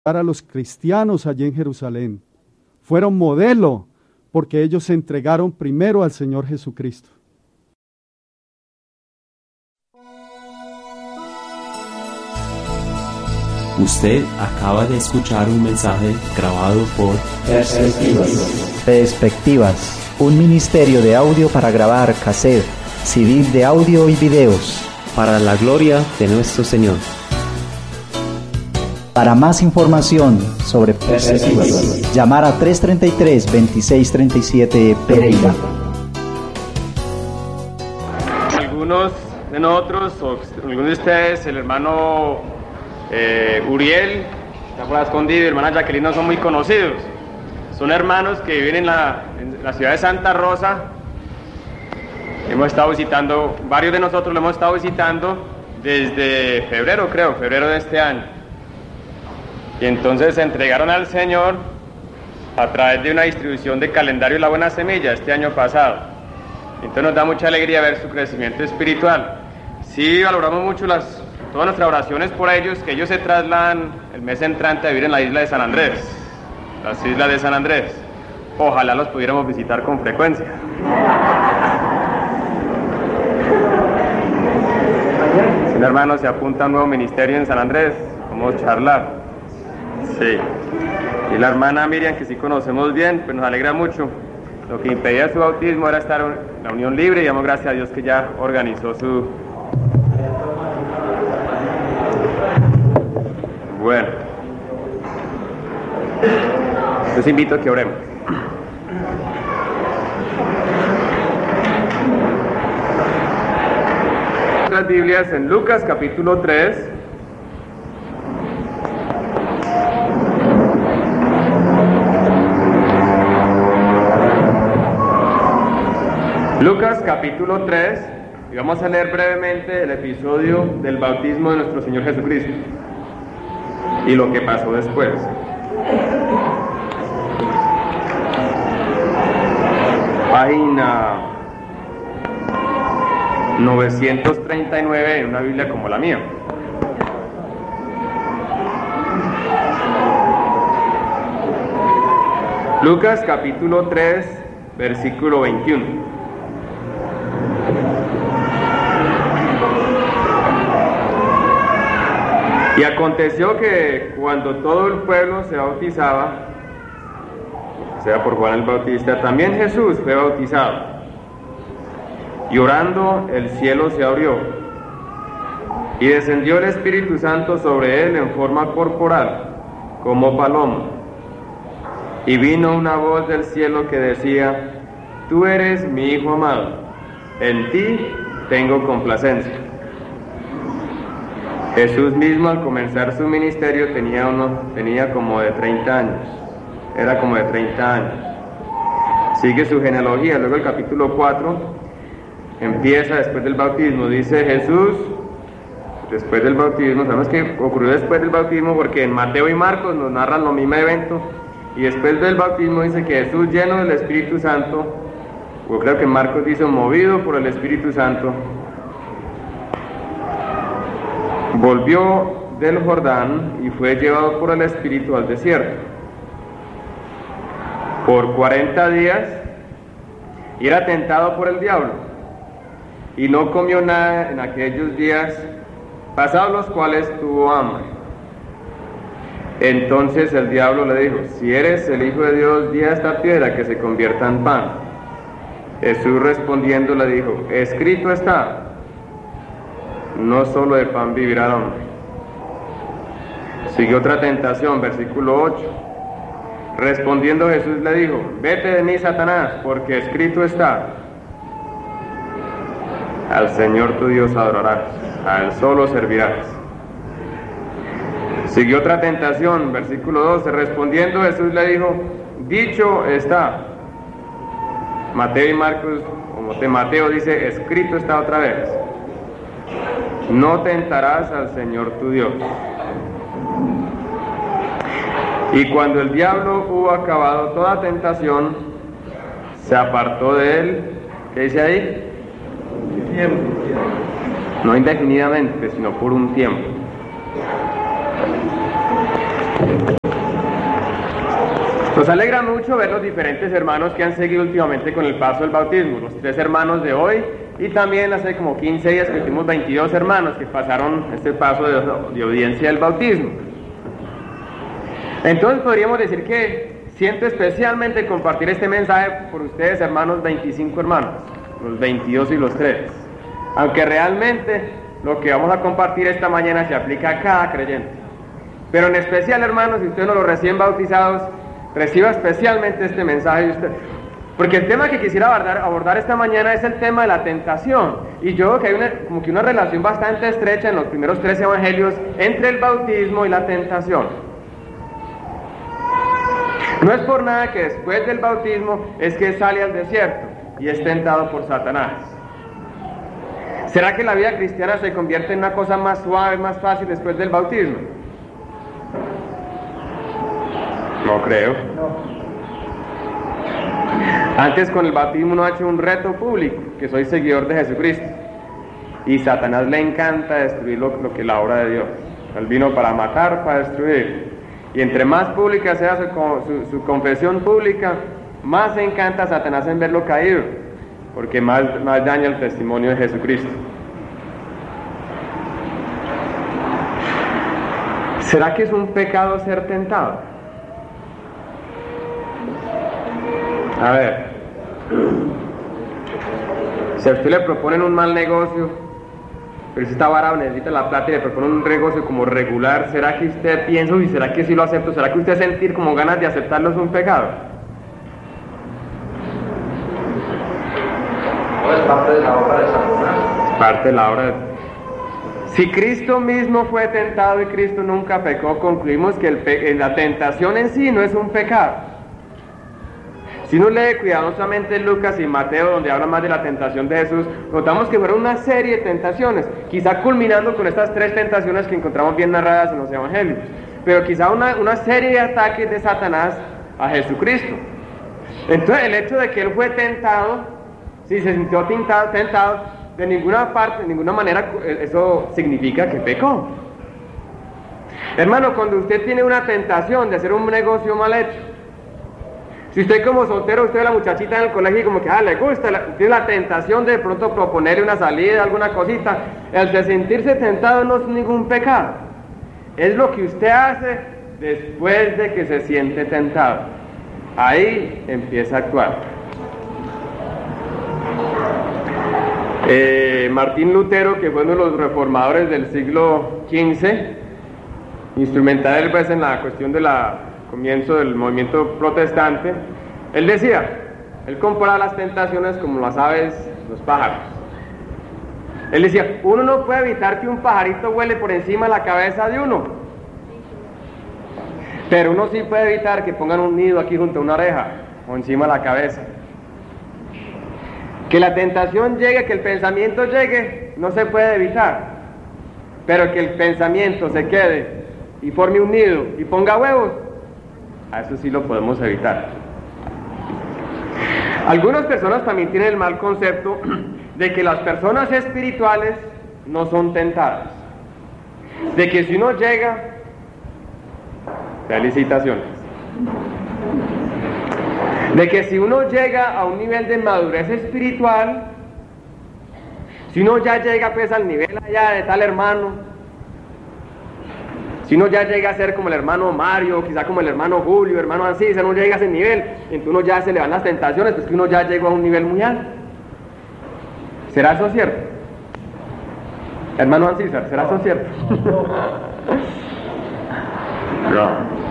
a los cristianos allí en Jerusalén. Fueron modelo porque ellos se entregaron primero al Señor Jesucristo. Usted acaba de escuchar un mensaje grabado por Perspectivas, un ministerio de audio para grabar cassette, CD de audio y videos. para la gloria de nuestro Señor. Para más información sobre Perspectivas, llamar a 333-2637 Pereira. Algunos de nosotros, o algunos de ustedes, el hermano Uriel, está por ahí escondido, y hermana Jacqueline no son muy conocidos. Son hermanos que viven en la ciudad de Santa Rosa. Hemos estado visitando, varios de nosotros lo hemos estado visitando desde febrero de este año. Y entonces se entregaron al Señor a través de una distribución de calendario de la Buena Semilla este año pasado. Entonces nos da mucha alegría ver su crecimiento espiritual. Sí valoramos mucho todas nuestras oraciones por ellos, que ellos se trasladan el mes entrante a vivir en la isla de San Andrés, las islas de San Andrés. Ojalá los pudiéramos visitar con frecuencia. Si un hermano se apunta a un nuevo ministerio en San Andrés, vamos a charlar. Sí. Y la hermana Miriam, que sí conocemos bien, pues nos alegra mucho. Lo que impedía su bautismo era estar en la unión libre, y damos gracias a Dios que ya organizó su... Bueno. Les invito a que oremos. Las Biblias en Lucas capítulo 3. Lucas capítulo 3, y vamos a leer brevemente el episodio del bautismo de nuestro Señor Jesucristo y lo que pasó después. Página 939 en una Biblia como la mía. Lucas capítulo 3, versículo 21. Y aconteció que cuando todo el pueblo se bautizaba, o sea, por Juan el Bautista, también Jesús fue bautizado. Y orando, el cielo se abrió, y descendió el Espíritu Santo sobre él en forma corporal, como paloma. Y vino una voz del cielo que decía: Tú eres mi Hijo amado, en ti tengo complacencia. Jesús mismo, al comenzar su ministerio, tenía como de 30 años. Era como de 30 años. Sigue su genealogía. Luego el capítulo 4 empieza después del bautismo. Dice Jesús, después del bautismo, sabemos que ocurrió después del bautismo porque en Mateo y Marcos nos narran lo mismo evento. Y después del bautismo dice que Jesús, lleno del Espíritu Santo, o creo que Marcos dice movido por el Espíritu Santo, volvió del Jordán y fue llevado por el Espíritu al desierto por 40 días, y era tentado por el diablo, y no comió nada en aquellos días, pasados los cuales tuvo hambre. Entonces el diablo le dijo: Si eres el Hijo de Dios, di a esta piedra que se convierta en pan. Jesús respondiendo le dijo: Escrito está, no solo de pan vivirá el hombre. Siguió otra tentación, versículo 8. Respondiendo Jesús le dijo: Vete de mí, Satanás, porque escrito está: Al Señor tu Dios adorarás, a Él solo servirás. Siguió otra tentación, versículo 12. Respondiendo Jesús le dijo: Dicho está. Mateo y Marcos, como de Mateo dice: Escrito está otra vez: No tentarás al Señor tu Dios. Y cuando el diablo hubo acabado toda tentación, se apartó de él. ¿Qué dice ahí? No indefinidamente, sino por un tiempo. Nos alegra mucho ver los diferentes hermanos que han seguido últimamente con el paso del bautismo, los 3 hermanos de hoy y también hace como 15 días que tuvimos 22 hermanos que pasaron este paso de obediencia del bautismo. Entonces podríamos decir que siento especialmente compartir este mensaje por ustedes, hermanos, 25 hermanos, los 22 y los 3, aunque realmente lo que vamos a compartir esta mañana se aplica a cada creyente, pero en especial, hermanos, si ustedes son los recién bautizados, reciba especialmente este mensaje de usted, porque el tema que quisiera abordar esta mañana es el tema de la tentación, y yo creo que hay como que una relación bastante estrecha en los primeros 3 evangelios entre el bautismo y la tentación. No es por nada que después del bautismo es que sale al desierto y es tentado por Satanás. ¿Será que la vida cristiana se convierte en una cosa más suave, más fácil después del bautismo? No creo. Antes con el bautismo uno ha hecho un reto público, que soy seguidor de Jesucristo. Y Satanás le encanta destruir lo que es la obra de Dios. Él vino para matar, para destruir. Y entre más pública sea su confesión pública, más se encanta a Satanás en verlo caído, porque más daña el testimonio de Jesucristo. ¿Será que es un pecado ser tentado? A ver, si a usted le proponen un mal negocio, pero si está varado, necesita la plata y le proponen un negocio como regular, ¿será que usted piensa, y será que sí lo acepto? ¿Será que usted sentir como ganas de aceptarlo es un pecado? ¿No es parte de la obra de Satanás? Es parte de la obra de... Si Cristo mismo fue tentado y Cristo nunca pecó, concluimos que la tentación en sí no es un pecado. Si uno lee cuidadosamente Lucas y Mateo, donde habla más de la tentación de Jesús, notamos que fueron una serie de tentaciones, quizá culminando con estas 3 tentaciones que encontramos bien narradas en los evangelios, pero quizá una serie de ataques de Satanás a Jesucristo. Entonces el hecho de que él fue tentado, si se sintió tentado, de ninguna parte, de ninguna manera, eso significa que pecó. Hermano, cuando usted tiene una tentación de hacer un negocio mal hecho, si usted como soltero, usted ve a la muchachita en el colegio y como que le gusta, tiene la tentación de pronto proponerle una salida, alguna cosita, el de sentirse tentado no es ningún pecado, es lo que usted hace después de que se siente tentado, ahí empieza a actuar. Martín Lutero, que fue uno de los reformadores del siglo XV, instrumental pues en la cuestión de comienzo del movimiento protestante, él decía, él comparaba las tentaciones como las aves, los pájaros. Él decía, uno no puede evitar que un pajarito vuele por encima de la cabeza de uno, pero uno sí puede evitar que pongan un nido aquí junto a una oreja o encima de la cabeza. Que la tentación llegue, que el pensamiento llegue, no se puede evitar, pero que el pensamiento se quede y forme un nido y ponga huevos, a eso sí lo podemos evitar. Algunas personas también tienen el mal concepto de que las personas espirituales no son tentadas, de que si uno llega, felicitaciones, de que si uno llega a un nivel de madurez espiritual, si uno ya llega pues al nivel allá de tal hermano, si uno ya llega a ser como el hermano Mario, quizá como el hermano Julio, hermano así, si uno llega a ese nivel, entonces uno ya se le van las tentaciones, pues que uno ya llegó a un nivel muy alto. ¿Será eso cierto? Hermano Ancísar, ¿será eso cierto? No.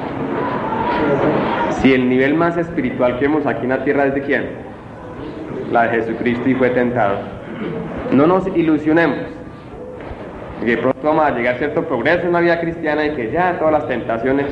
Si el nivel más espiritual que vemos aquí en la tierra es de quién, la de Jesucristo, y fue tentado, no nos ilusionemos que pronto vamos a llegar a cierto progreso en la vida cristiana y que ya todas las tentaciones,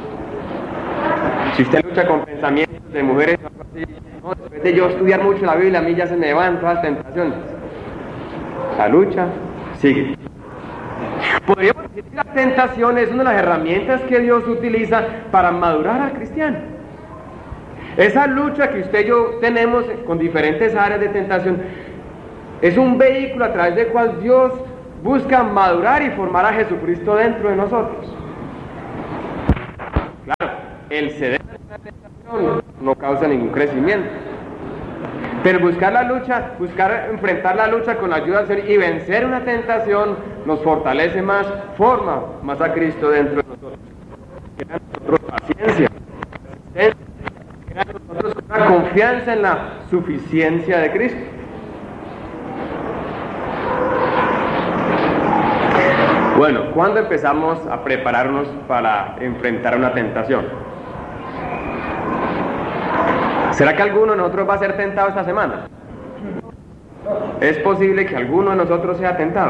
si usted lucha con pensamientos de mujeres o algo así, no, después de yo estudiar mucho la Biblia, a mí ya se me van todas las tentaciones. La lucha sigue. Podríamos decir que la tentación es una de las herramientas que Dios utiliza para madurar al cristiano. Esa lucha que usted y yo tenemos con diferentes áreas de tentación es un vehículo a través del cual Dios busca madurar y formar a Jesucristo dentro de nosotros. el ceder a la tentación no causa ningún crecimiento. Pero buscar la lucha, enfrentar la lucha con la ayuda del Señor y vencer una tentación nos fortalece más, forma más a Cristo dentro de nosotros. Crea nosotros paciencia, crea nosotros una confianza en la suficiencia de Cristo. Bueno, ¿cuándo empezamos a prepararnos para enfrentar una tentación? ¿Será que alguno de nosotros va a ser tentado esta semana? ¿Es posible que alguno de nosotros sea tentado?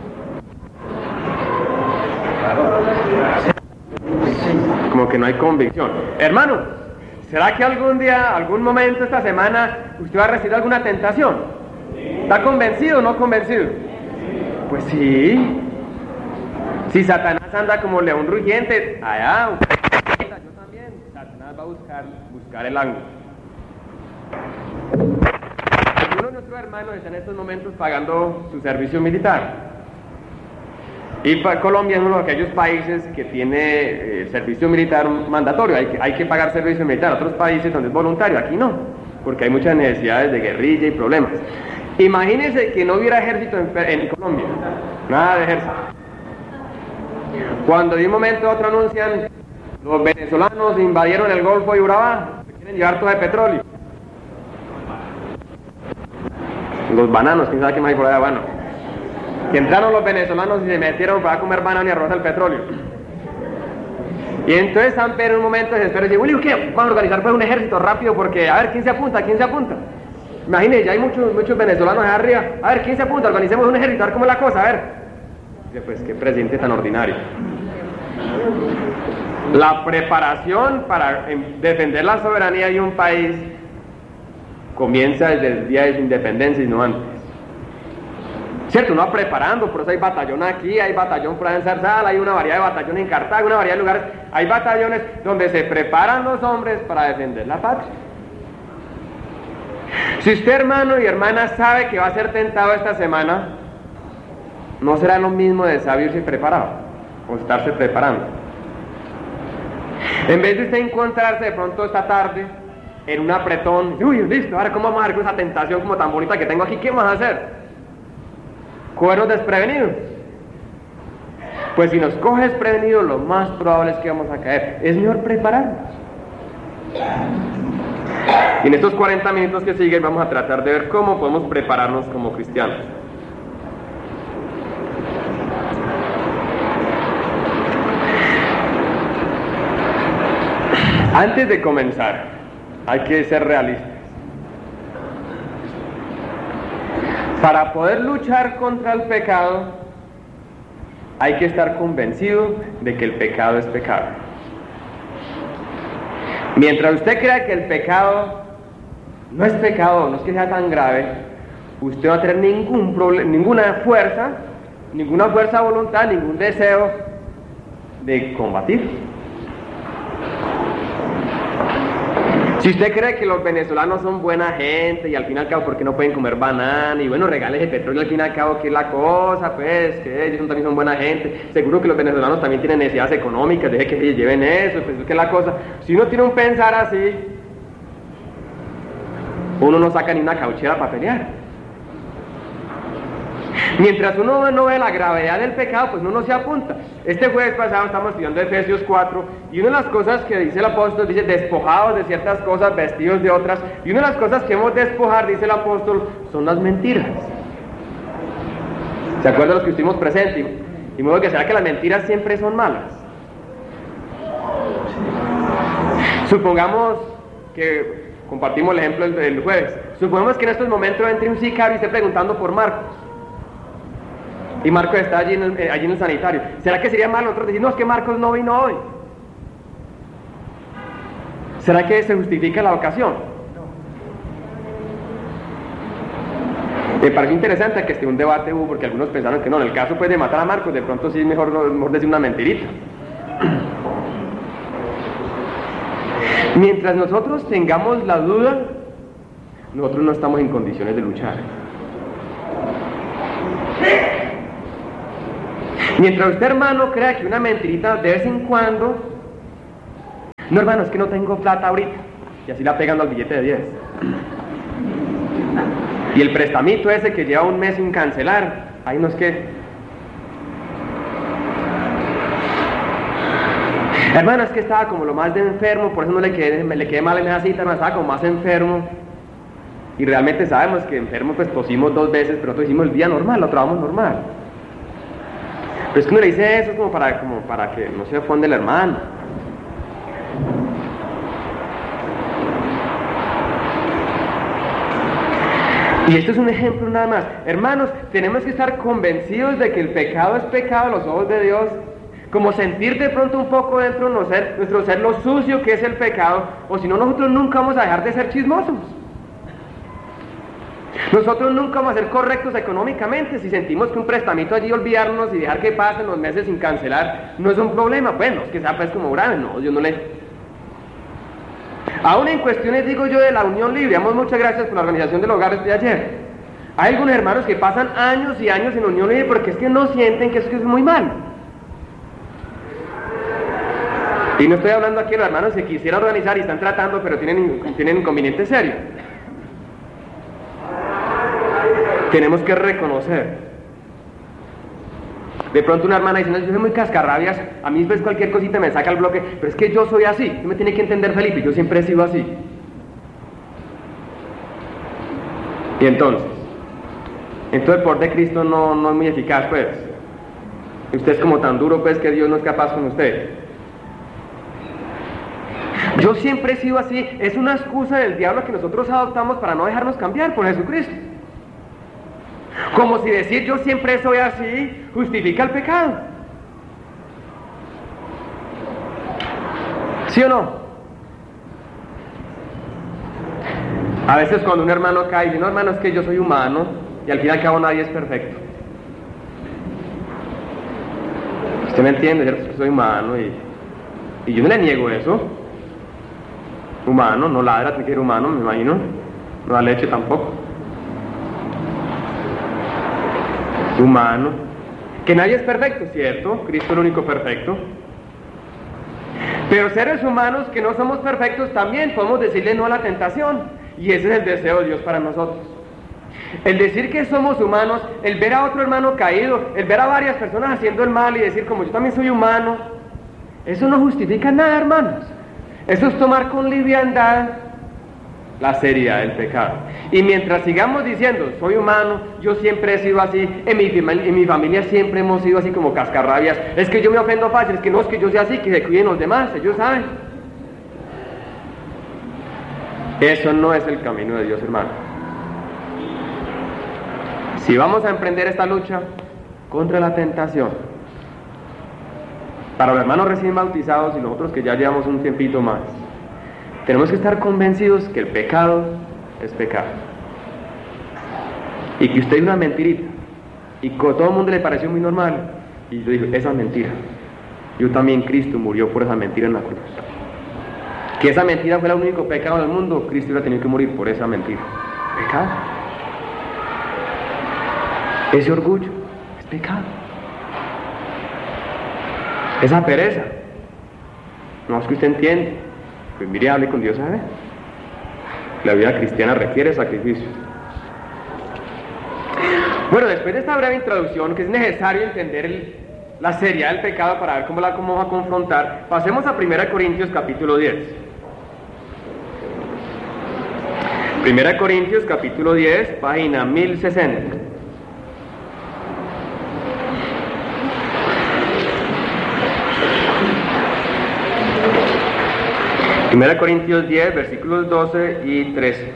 Como que no hay convicción. Hermano, ¿será que algún día, algún momento esta semana, usted va a recibir alguna tentación? ¿Está convencido o no convencido? Pues sí. Si Satanás anda como león rugiente, allá, yo también, Satanás va a buscar el ángulo. Algunos de nuestros hermanos están en estos momentos pagando su servicio militar. Y Colombia es uno de aquellos países que tiene servicio militar mandatorio, hay que pagar servicio militar. Otros países donde es voluntario, aquí no, porque hay muchas necesidades de guerrilla y problemas. Imagínense que no hubiera ejército en Colombia, nada de ejército. Cuando de un momento a otro anuncian, los venezolanos invadieron el Golfo de Urabá, se quieren llevar todo el petróleo. Los bananos, quién sabe qué más hay por allá, bueno. Que entraron los venezolanos y se metieron para comer banano y arroz al petróleo. Y entonces San Pedro en un momento se desespera y dice, Willy, ¿qué? Vamos a organizar pues un ejército rápido porque, a ver, ¿quién se apunta? Imagínense, ya hay muchos venezolanos allá arriba. A ver, ¿quién se apunta? Organicemos un ejército, a ver cómo es la cosa, a ver. Dice, pues, qué presidente tan ordinario. La preparación para defender la soberanía de un país comienza desde el día de su independencia y no antes. Cierto, uno va preparando, por eso hay batallón aquí, hay batallón por allá en Zarzal, hay una variedad de batallones en Cartago, una variedad de lugares, hay batallones donde se preparan los hombres para defender la patria. Si usted, hermano y hermana, sabe que va a ser tentado esta semana, no será lo mismo de sabio irse preparado, o estarse preparando. En vez de usted encontrarse de pronto esta tarde en un apretón, uy, listo, ahora cómo vamos a ver con esa tentación como tan bonita que tengo aquí, ¿qué vamos a hacer? ¿Cogernos desprevenidos? Pues si nos coge desprevenidos, lo más probable es que vamos a caer. Es mejor prepararnos. Y en estos 40 minutos que siguen vamos a tratar de ver cómo podemos prepararnos como cristianos. Antes de comenzar, hay que ser realistas. Para poder luchar contra el pecado, hay que estar convencido de que el pecado es pecado. Mientras usted crea que el pecado no es pecado, no es que sea tan grave, usted no va a tener ninguna fuerza de voluntad, ningún deseo de combatir. Si usted cree que los venezolanos son buena gente y al fin y al cabo, ¿por qué no pueden comer banana? Y bueno, regales de petróleo al fin y al cabo, ¿qué es la cosa? Pues, que ellos también son buena gente. Seguro que los venezolanos también tienen necesidades económicas, deje que ellos lleven eso, pues, ¿qué es la cosa? Si uno tiene un pensar así, uno no saca ni una cauchera para pelear. Mientras uno no ve la gravedad del pecado, pues uno no se apunta. Este jueves pasado estamos estudiando Efesios 4 y una de las cosas que dice el apóstol, dice despojados de ciertas cosas, vestidos de otras, y una de las cosas que hemos de despojar, dice el apóstol, son las mentiras. ¿Se acuerdan los que estuvimos presentes? Y modo que será que las mentiras siempre son malas. Supongamos que compartimos el ejemplo del jueves. Supongamos que en estos momentos entre un sicario y esté preguntando por Marcos. Y Marcos está allí en el sanitario. ¿Será que sería malo nosotros decir, no, es que Marcos no vino hoy? ¿Será que se justifica la ocasión? Me pareció interesante que un debate hubo, porque algunos pensaron que no, en el caso pues de matar a Marcos, de pronto sí es mejor decir una mentirita. Mientras nosotros tengamos la duda, nosotros no estamos en condiciones de luchar. Mientras usted, hermano, crea que una mentirita de vez en cuando No, hermano, es que no tengo plata ahorita. Y así la pegando al billete de 10. Y el prestamito ese que lleva un mes sin cancelar, ahí no es que... Hermano, es que estaba como lo más de enfermo, por eso no le quedé mal en esa cita, no, estaba como más enfermo. Y realmente sabemos que enfermo pues tosimos 2 veces, pero nosotros hicimos el día normal, lo trabajamos normal. Pero es que uno le dice eso como para que no se ofenda el hermano. Y esto es un ejemplo nada más. Hermanos, tenemos que estar convencidos de que el pecado es pecado a los ojos de Dios. Como sentir de pronto un poco dentro de nuestro ser lo sucio que es el pecado, o si no, nosotros nunca vamos a dejar de ser chismosos. Nosotros nunca vamos a ser correctos económicamente. Si sentimos que un prestamito allí, olvidarnos y dejar que pasen los meses sin cancelar, no es un problema. Bueno, es que sea pues como grave, no, Dios no le... Aún en cuestiones, digo yo, de la unión libre, damos muchas gracias por la organización del hogar de ayer. Hay algunos hermanos que pasan años y años en unión libre porque es que no sienten que eso es muy mal. Y no estoy hablando aquí de los hermanos que quisieran organizar y están tratando, pero tienen inconvenientes serios. Tenemos que reconocer. De pronto una hermana dice, no, yo soy muy cascarrabias, a mí ves cualquier cosita me saca el bloque, pero es que yo soy así, tú me tienes que entender, Felipe, yo siempre he sido así. Y entonces el poder de Cristo no es muy eficaz, pues. Usted es como tan duro, pues, que Dios no es capaz con usted. Yo siempre he sido así, es una excusa del diablo que nosotros adoptamos para no dejarnos cambiar por Jesucristo. Como si decir yo siempre soy así justifica el pecado. ¿Sí o no? A veces cuando un hermano cae y dice, no, hermano, es que yo soy humano, y al fin y al cabo nadie es perfecto. Usted me entiende, ¿cierto? Es que soy humano y yo no le niego eso. Humano, no ladra, tiene que ser humano, me imagino. No da leche tampoco. Humano. Que nadie es perfecto, ¿cierto? Cristo es el único perfecto. Pero seres humanos que no somos perfectos también podemos decirle no a la tentación. Y ese es el deseo de Dios para nosotros. El decir que somos humanos, el ver a otro hermano caído, el ver a varias personas haciendo el mal y decir como yo también soy humano, eso no justifica nada, hermanos. Eso es tomar con liviandad la seriedad del pecado. Y mientras sigamos diciendo, soy humano, yo siempre he sido así, en mi familia siempre hemos sido así como cascarrabias, es que yo me ofendo fácil, es que no es que yo sea así, que se cuiden los demás, ellos saben. Eso no es el camino de Dios, hermano. Si vamos a emprender esta lucha contra la tentación, para los hermanos recién bautizados y nosotros que ya llevamos un tiempito más, tenemos que estar convencidos que el pecado es pecado. Y que usted es una mentirita. Y que a todo el mundo le pareció muy normal. Y yo digo, esa es mentira. Yo también, Cristo murió por esa mentira en la cruz. Que esa mentira fue el único pecado del mundo, Cristo hubiera tenido que morir por esa mentira. Pecado. Ese orgullo es pecado. Esa pereza. No es que usted entiende. Pues mire, hable con Dios, ¿sabe? La vida cristiana requiere sacrificio. Bueno, después de esta breve introducción, que es necesario entender la seriedad del pecado para ver cómo vamos a confrontar, pasemos a 1 Corintios capítulo 10. 1 Corintios capítulo 10, página 1060. Primera Corintios 10, versículos 12 y 13.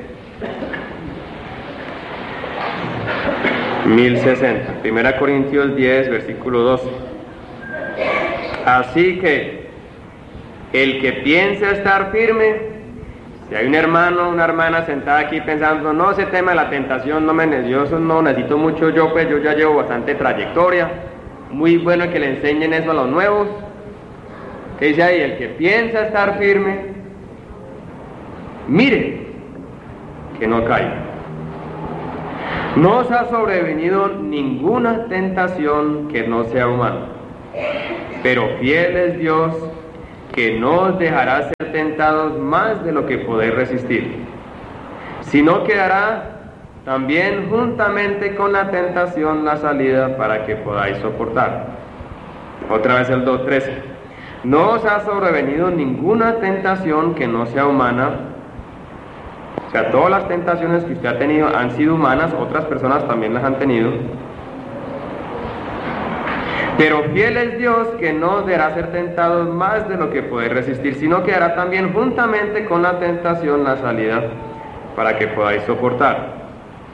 1060. Primera Corintios 10, versículo 12. Así que el que piensa estar firme, si hay un hermano o una hermana sentada aquí pensando, no, ese tema de la tentación no no necesito mucho yo, pues yo ya llevo bastante trayectoria, muy bueno que le enseñen eso a los nuevos. ¿Qué dice ahí? El que piensa estar firme, mire que no caiga. No os ha sobrevenido ninguna tentación que no sea humana, pero fiel es Dios, que no os dejará ser tentados más de lo que podéis resistir, sino que hará también juntamente con la tentación la salida para que podáis soportar. Otra vez el 2:13. No os ha sobrevenido ninguna tentación que no sea humana. O sea, todas las tentaciones que usted ha tenido han sido humanas, otras personas también las han tenido. Pero fiel es Dios, que no os dejará ser tentados más de lo que podéis resistir, sino que hará también juntamente con la tentación la salida para que podáis soportar.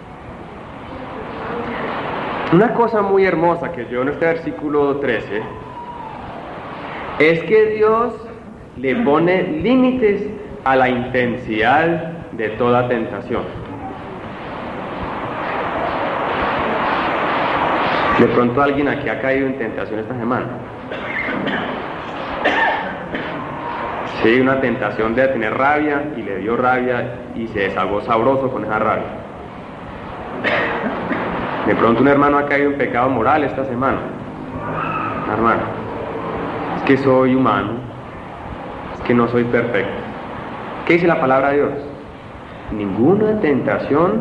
Una cosa muy hermosa que yo en este versículo 13 es que Dios le pone límites a la intensidad de toda tentación. De pronto alguien aquí ha caído en tentación esta semana. Sí, una tentación de tener rabia y le dio rabia y se desahogó sabroso con esa rabia. De pronto un hermano ha caído en pecado moral esta semana. Hermano, es que soy humano, es que no soy perfecto. ¿Qué dice la palabra de Dios? Ninguna tentación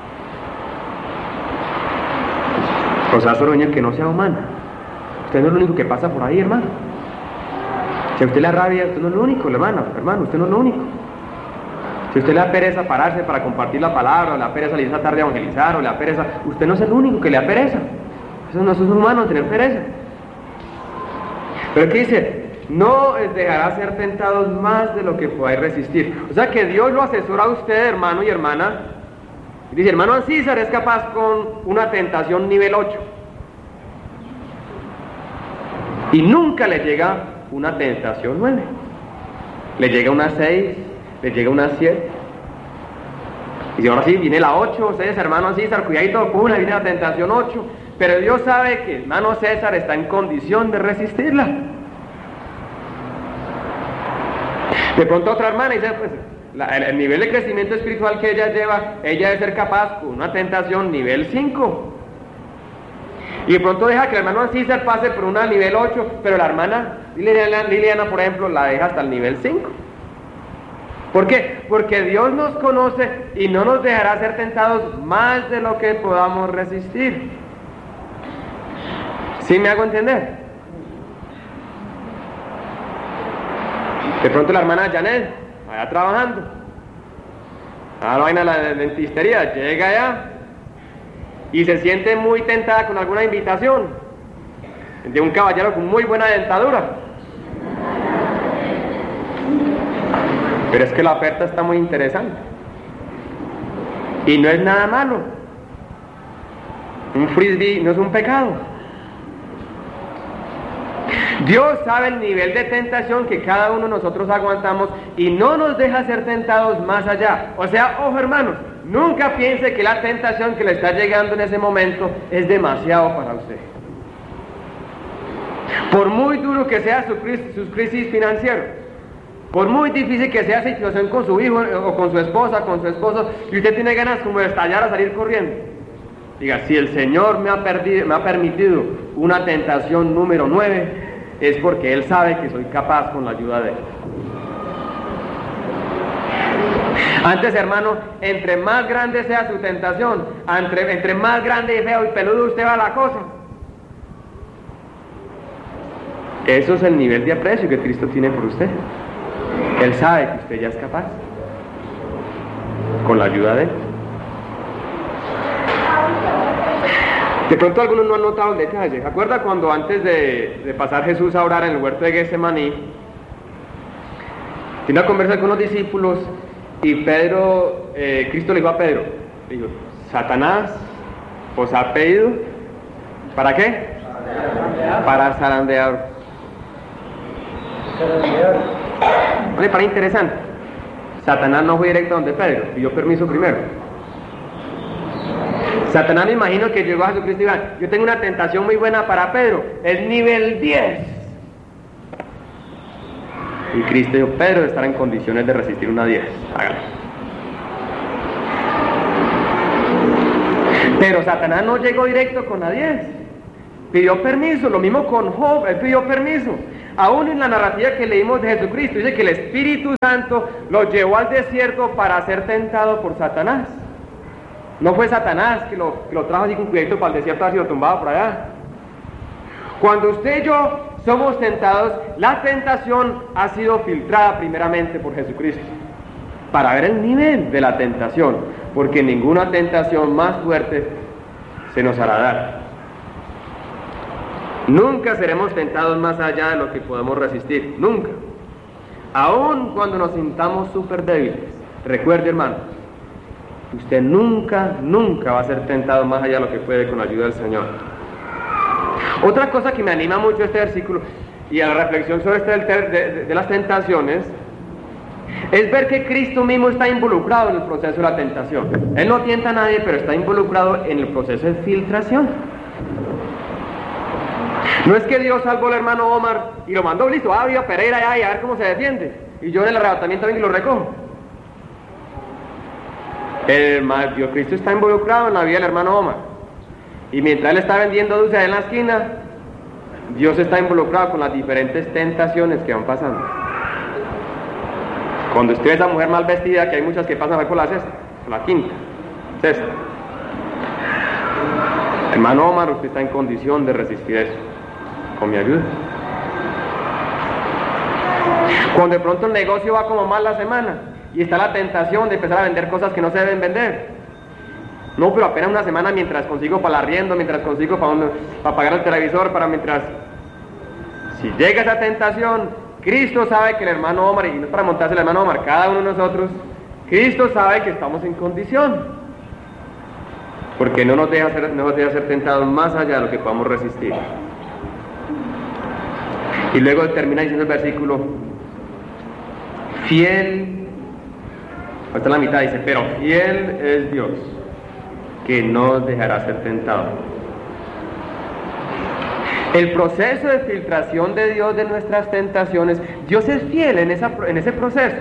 os ha sobrevenir que no sea humana. Usted no es lo único que pasa por ahí, hermano. Si a usted le da rabia, usted no es lo único, hermano, usted no es lo único. Si a usted le da pereza pararse para compartir la palabra, o le da pereza salir esa tarde a evangelizar, o le da pereza, usted no es el único que le da pereza. Eso no es humano tener pereza. Pero ¿qué dice? No os dejará ser tentados más de lo que podáis resistir. O sea que Dios lo asesora a usted, hermano y hermana. Y dice, hermano César es capaz con una tentación nivel 8. Y nunca le llega una tentación 9. Le llega una 6, le llega una 7. Y si ahora sí, viene la 8, ustedes, hermano César, cuidadito, una viene la tentación 8. Pero Dios sabe que hermano César está en condición de resistirla. De pronto otra hermana dice, pues, el nivel de crecimiento espiritual que ella lleva, ella debe ser capaz con una tentación nivel 5. Y de pronto deja que el hermano César pase por una nivel 8, pero la hermana Liliana, por ejemplo, la deja hasta el nivel 5. ¿Por qué? Porque Dios nos conoce y no nos dejará ser tentados más de lo que podamos resistir. ¿Sí me hago entender? De pronto la hermana Janet, allá trabajando, a la vaina de la dentistería, llega allá y se siente muy tentada con alguna invitación de un caballero con muy buena dentadura. Pero es que la oferta está muy interesante y no es nada malo. Un frisbee no es un pecado. Dios sabe el nivel de tentación que cada uno de nosotros aguantamos y no nos deja ser tentados más allá. O sea, ojo hermanos, nunca piense que la tentación que le está llegando en ese momento es demasiado para usted. Por muy duro que sea sus crisis financieras, por muy difícil que sea la situación con su hijo o con su esposa, con su esposo, y usted tiene ganas como de estallar a salir corriendo, diga, si el Señor me ha permitido una tentación número 9, es porque Él sabe que soy capaz con la ayuda de Él. Antes, hermano, entre más grande sea su tentación, entre más grande y feo y peludo usted va a la cosa, eso es el nivel de aprecio que Cristo tiene por usted. Él sabe que usted ya es capaz con la ayuda de Él. De pronto algunos no han notado el detalle. ¿Se acuerda cuando antes de pasar Jesús a orar en el huerto de Getsemaní, tiene una conversación con los discípulos y Cristo le dijo a Pedro, le dijo, Satanás os ha pedido, ¿para qué? Para zarandear. Vale, para interesante. Satanás no fue directo a donde Pedro, pidió permiso primero. Satanás, me imagino que llegó a Jesucristo y dijo, yo tengo una tentación muy buena para Pedro, es nivel 10. Y Cristo dijo, Pedro estará en condiciones de resistir una 10, hágalo. Pero Satanás no llegó directo con la 10, pidió permiso, lo mismo con Job, él pidió permiso. Aún en la narrativa que leímos de Jesucristo, dice que el Espíritu Santo lo llevó al desierto para ser tentado por Satanás. No fue Satanás que lo trajo así con cuidadito para el desierto, ha sido tumbado por allá. Cuando usted y yo somos tentados, la tentación ha sido filtrada primeramente por Jesucristo, para ver el nivel de la tentación, porque ninguna tentación más fuerte se nos hará dar. Nunca seremos tentados más allá de lo que podemos resistir, nunca. Aun cuando nos sintamos súper débiles, recuerde, hermano, usted nunca va a ser tentado más allá de lo que puede con la ayuda del Señor. Otra cosa que me anima mucho este versículo y a la reflexión sobre de las tentaciones es ver que Cristo mismo está involucrado en el proceso de la tentación. Él no tienta a nadie, pero está involucrado en el proceso de filtración. No es que Dios salvó al hermano Omar y lo mandó, listo, viva Pereira y a ver cómo se defiende, y yo en el arrebatamiento también lo recojo. Dios Cristo está involucrado en la vida del hermano Omar, y mientras él está vendiendo dulces en la esquina, Dios está involucrado con las diferentes tentaciones que van pasando. Cuando usted ve a esa mujer mal vestida, que hay muchas que pasan por la sexta, por la quinta, sexta. Hermano Omar, usted está en condición de resistir eso, con mi ayuda. Cuando de pronto el negocio va como mal la semana, y está la tentación de empezar a vender cosas que no se deben vender. No, pero apenas una semana mientras consigo para el arriendo, mientras consigo para pagar el televisor, Si llega esa tentación, Cristo sabe que el hermano Omar, y no es para montarse el hermano Omar, cada uno de nosotros, Cristo sabe que estamos en condición, porque no nos deja ser tentados más allá de lo que podamos resistir. Y luego termina diciendo el versículo, fiel, hasta la mitad dice, pero fiel es Dios, que no dejará ser tentado. El proceso de filtración de Dios de nuestras tentaciones, Dios es fiel en ese proceso.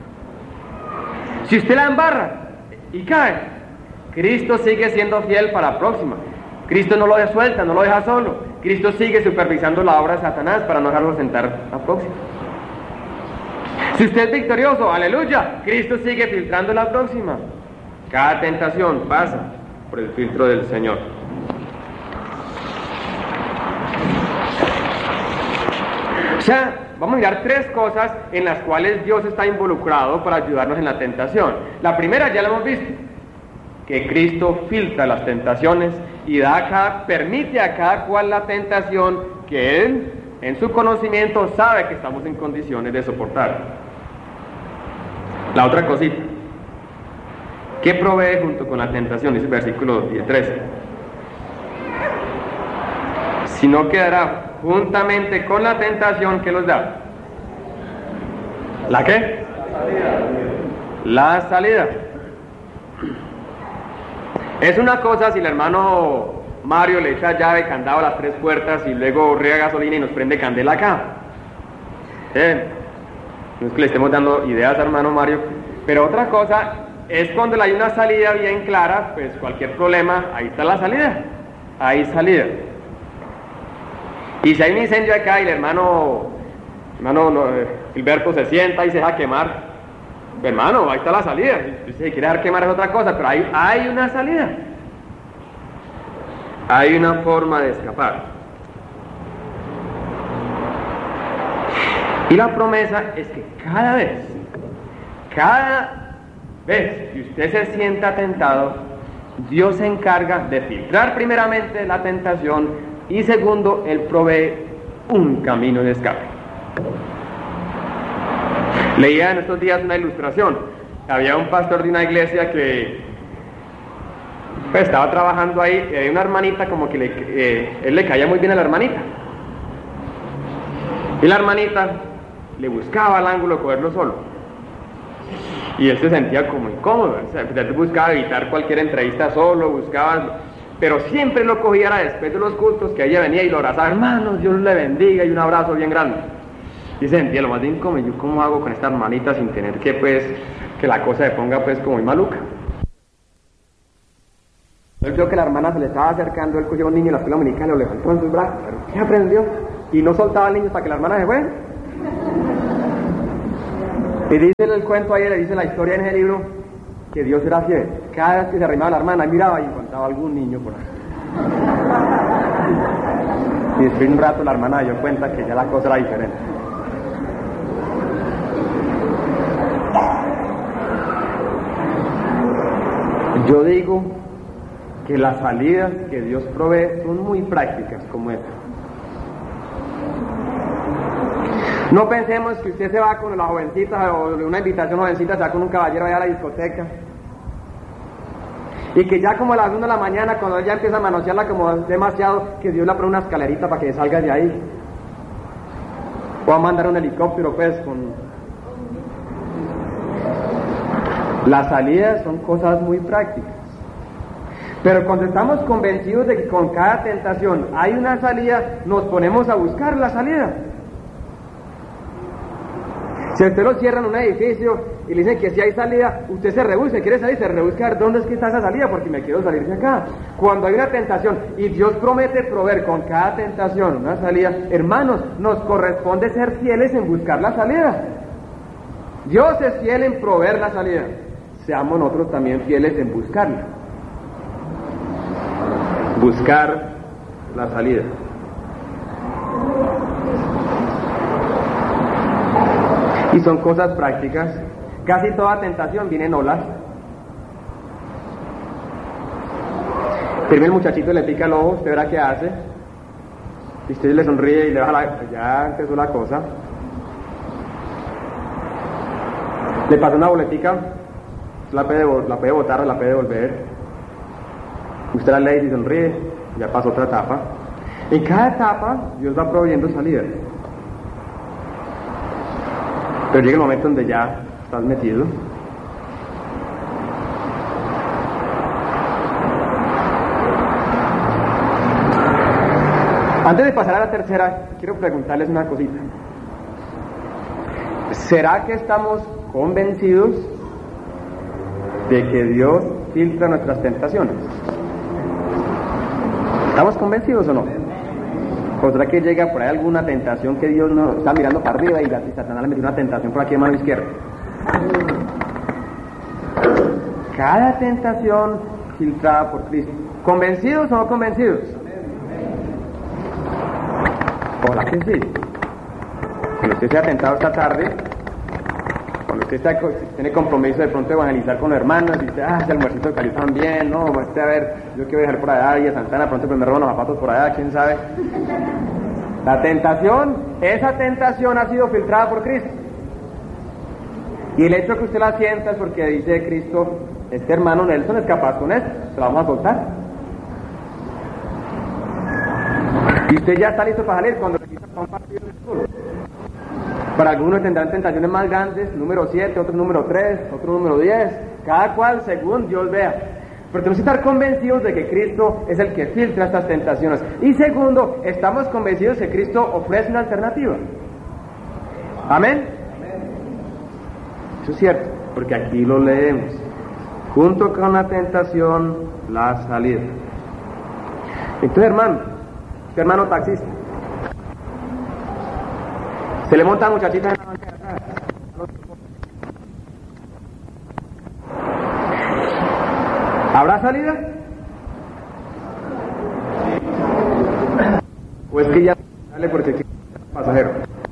Si usted la embarra y cae, Cristo sigue siendo fiel para la próxima. Cristo no lo suelta, no lo deja solo. Cristo sigue supervisando la obra de Satanás para no dejarlo sentar la próxima. Si usted es victorioso, aleluya, Cristo sigue filtrando la próxima. Cada tentación pasa por el filtro del Señor. O sea, vamos a mirar tres cosas en las cuales Dios está involucrado para ayudarnos en la tentación. La primera ya la hemos visto, que Cristo filtra las tentaciones y permite a cada cual la tentación que Él, en su conocimiento, sabe que estamos en condiciones de soportar. La otra cosita, ¿qué provee junto con la tentación? Dice el versículo 13. Si no quedará juntamente con la tentación que los da. ¿La qué? La salida. Es una cosa si el hermano Mario le echa llave, candado a las 3 puertas y luego riega gasolina y nos prende candela acá. No es que le estemos dando ideas a hermano Mario, pero otra cosa es cuando hay una salida bien clara, pues cualquier problema, ahí está la salida, hay salida. Y si hay un incendio acá y el hermano Gilberto se sienta y se deja quemar, hermano, ahí está la salida. Si se quiere dejar quemar es otra cosa, pero hay una salida. Hay una forma de escapar. Y la promesa es que cada vez que usted se sienta tentado, Dios se encarga de filtrar primeramente la tentación y segundo, Él provee un camino de escape. Leía en estos días una ilustración. Había un pastor de una iglesia que estaba trabajando ahí, y había una hermanita como que él le caía muy bien a la hermanita. Y la hermanita le buscaba el ángulo de cogerlo solo. Y él se sentía como incómodo, o sea, él buscaba evitar cualquier entrevista solo, pero siempre lo cogiera después de los cultos, que ella venía y lo abrazaba, hermanos, Dios le bendiga, y un abrazo bien grande. Y se sentía lo más de incómodo, yo cómo hago con esta hermanita sin tener que la cosa se ponga como muy maluca. Él vio que la hermana se le estaba acercando, él cogió a un niño en la escuela dominical, lo levantó en sus brazos, pero ¿qué aprendió? y no soltaba al niño hasta que la hermana se fue. Y dice el cuento ahí, le dice la historia en ese libro, que Dios era fiel. Cada vez que se arrimaba la hermana, miraba y encontraba algún niño por ahí. Y después de un rato la hermana dio cuenta que ya la cosa era diferente. Yo digo que las salidas que Dios provee son muy prácticas como esta. No pensemos que usted se va con la jovencita o de una invitación jovencita, se va con un caballero allá a la discoteca y que ya como a las 1 de la mañana, cuando ella empieza a manosearla como demasiado, que Dios le pone una escalerita para que salga de ahí, o a mandar un helicóptero pues con... Las salidas son cosas muy prácticas, pero cuando estamos convencidos de que con cada tentación hay una salida, nos ponemos a buscar la salida. Si a usted lo cierra en un edificio y le dicen que si hay salida, usted se rebusca, quiere salir, se rebusca dónde es que está esa salida, porque me quiero salir de acá. Cuando hay una tentación y Dios promete proveer con cada tentación una salida, hermanos, nos corresponde ser fieles en buscar la salida. Dios es fiel en proveer la salida, seamos nosotros también fieles en buscarla. Buscar la salida. Y son cosas prácticas. Casi toda tentación viene en olas. Primero el muchachito le pica el ojo, usted verá qué hace. Y usted le sonríe y le baja la... Ya empezó la cosa. Le pasa una boletica, la puede botar, la puede devolver. Usted la lee y sonríe, ya pasó otra etapa. En cada etapa Dios va proveyendo salida. Pero llega el momento donde ya estás metido. Antes de pasar a la tercera, quiero preguntarles una cosita. ¿Será que estamos convencidos de que Dios filtra nuestras tentaciones? ¿Estamos convencidos o no? ¿O será que llega por ahí alguna tentación que Dios no está mirando para arriba y Satanás le metió una tentación por aquí en mano izquierda? Cada tentación filtrada por Cristo. ¿Convencidos o no convencidos? Ojalá que sí. Cuando usted sea tentado esta tarde, cuando usted tiene compromiso de pronto de evangelizar con los hermanos y dice, ese almuercito de Cali también, no, a ver, yo quiero dejar por allá y a Santana pronto pues me roban los zapatos por allá, quién sabe. La tentación, esa tentación ha sido filtrada por Cristo. Y el hecho que usted la sienta es porque dice Cristo, este hermano Nelson es capaz con esto, se lo vamos a soltar. Y usted ya está listo para salir cuando le quita un partido de fútbol. Para algunos tendrán tentaciones más grandes, número 7, otro número 3, otro número 10, cada cual según Dios vea. Pero tenemos que estar convencidos de que Cristo es el que filtra estas tentaciones. Y segundo, estamos convencidos de que Cristo ofrece una alternativa. ¿Amén? Eso es cierto, porque aquí lo leemos. Junto con la tentación, la salida. Entonces, hermano taxista, se le monta a muchachitas en la banca de atrás. ¿Habrá salida? ¿O es que ya sale porque quiere ser pasajero?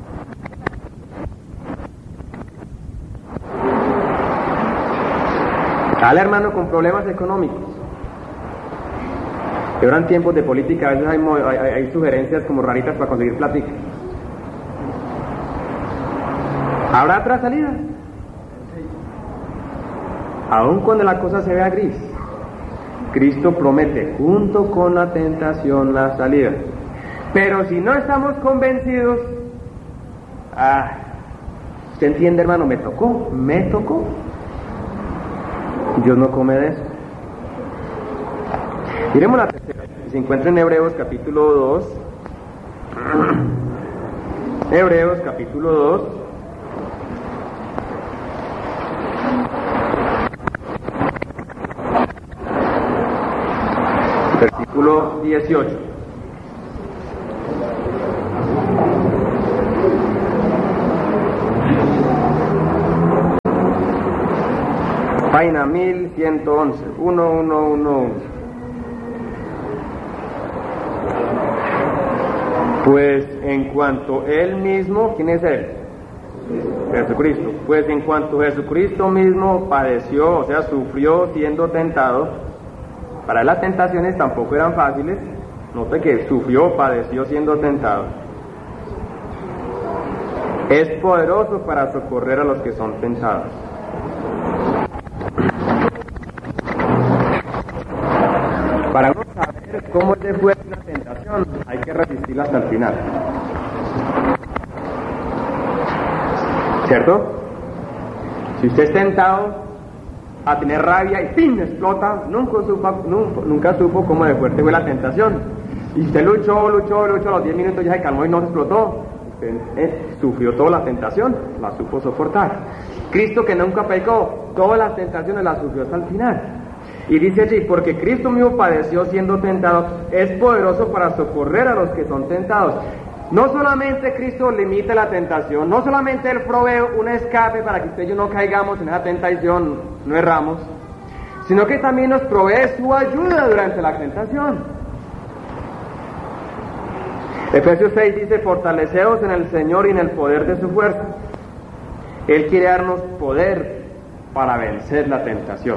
Sale, hermano, con problemas económicos. Que ahora en tiempos de política a veces hay sugerencias como raritas para conseguir plática. ¿Habrá otra salida? Aun cuando la cosa se vea gris, Cristo promete junto con la tentación la salida. Pero si no estamos convencidos, ¿usted entiende, hermano? Me tocó. Dios no come de eso. Miremos la tercera, se encuentra en Hebreos capítulo 2. Hebreos capítulo 2. Versículo 18. Página 1111, 1111. Pues en cuanto Él mismo, ¿quién es Él? Jesucristo. Pues en cuanto Jesucristo mismo padeció, o sea, sufrió siendo tentado, para Él las tentaciones tampoco eran fáciles. Note que sufrió, padeció siendo tentado. Es poderoso para socorrer a los que son tentados. Para uno saber cómo es de fuerte una tentación, hay que resistirla hasta el final. ¿Cierto? Si usted es tentado a tener rabia y ¡pim! Explota, nunca supo cómo de fuerte fue la tentación. Y usted luchó, a los 10 minutos ya se calmó y no explotó. Usted sufrió toda la tentación, la supo soportar. Cristo, que nunca pecó, todas las tentaciones las sufrió hasta el final. Y dice allí, porque Cristo mismo padeció siendo tentado, es poderoso para socorrer a los que son tentados. No solamente Cristo limita la tentación, no solamente Él provee un escape para que usted y yo no caigamos en esa tentación, no erramos, sino que también nos provee su ayuda durante la tentación. Efesios 6 dice, fortaleceos en el Señor y en el poder de su fuerza. Él quiere darnos poder para vencer la tentación.